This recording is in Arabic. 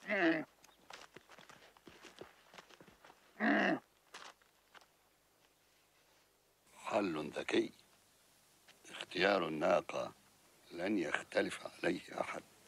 حل ذكي. اختيار الناقة لن يختلف عليه أحد.